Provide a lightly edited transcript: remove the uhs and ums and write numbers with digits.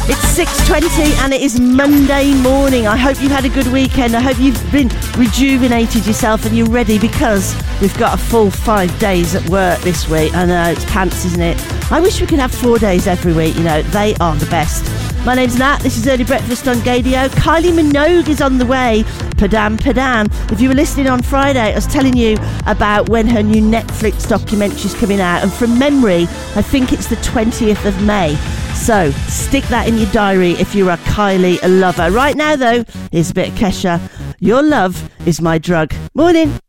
It's 6:20 and it is Monday morning. I hope you've had a good weekend. I hope you've been rejuvenated yourself and you're ready, because we've got a full 5 days at work this week. I know, it's pants, isn't it? I wish we could have 4 days every week, you know, they are the best. My name's Nat, this is Early Breakfast on Gadio. Kylie Minogue is on the way. Padam Padam. If you were listening on Friday, I was telling you about when her new Netflix documentary's coming out, and from memory, I think it's the 20th of May. So stick that in your diary if you're a Kylie lover. Right now, though, here's a bit of Kesha. Your love is my drug. Morning.